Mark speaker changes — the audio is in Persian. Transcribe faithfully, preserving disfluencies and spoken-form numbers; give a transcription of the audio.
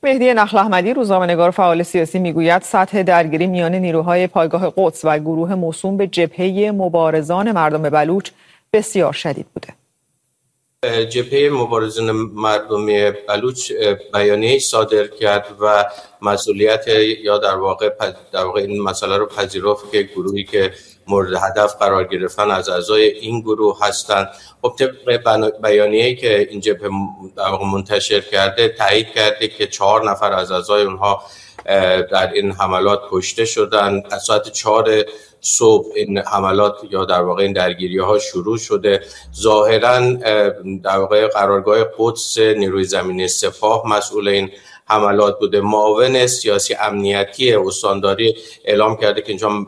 Speaker 1: مهدی نخل احمدی، روزنامه‌نگار فعال سیاسی، میگوید سطح درگیری میان نیروهای پایگاه قدس و گروه موسوم به جبهه مبارزان مردم بلوچ بسیار شدید بوده.
Speaker 2: جبهه مبارزان مردمی بلوچ بیانیه صادر کرد و مسئولیت یا در واقع در واقع این مسئله رو پذیرفت که گروهی که مورد هدف قرار گرفتن از اعضای این گروه هستند. خب طبق بیانیه‌ای که این جبهه در واقع منتشر کرده تایید کرده که چهار نفر از اعضای اونها در این حملات کشته شدند. از ساعت چهار صبح این حملات یا در واقع این درگیری ها شروع شده. ظاهرا در واقع قرارگاه قدس نیروی زمینی سپاه مسئول این حملات بوده. معاون سیاسی امنیتی استانداری اعلام کرده که اینجا